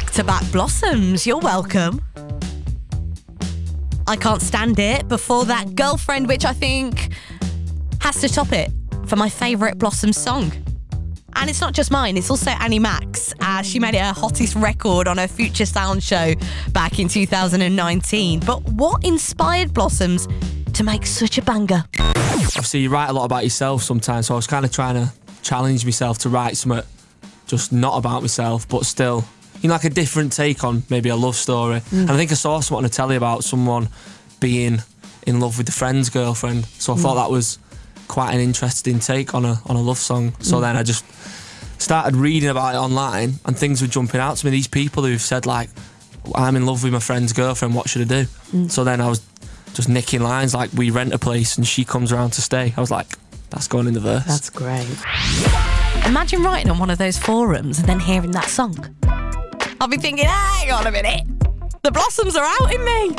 Back-to-back Blossoms, you're welcome. I Can't Stand It. Before that, Girlfriend, which I think has to top it for my favourite Blossoms song. And it's not just mine, it's also Annie Mac's. She made it her hottest record on her Future Sound show back in 2019. But what inspired Blossoms to make such a banger? Obviously, you write a lot about yourself sometimes, so I was kind of trying to challenge myself to write something just not about myself, but still, like a different take on maybe a love story. And I think I saw something on the telly about someone being in love with a friend's girlfriend, so I thought that was quite an interesting take on a love song. So then I just started reading about it online, and things were jumping out to me. These people who've said, like, I'm in love with my friend's girlfriend, what should I do? So then I was just nicking lines like, we rent a place and she comes around to stay. I was like, that's going in the verse. That's great. Imagine writing on one of those forums and then hearing that song. I'll be thinking, hang on a minute, the Blossoms are out in me.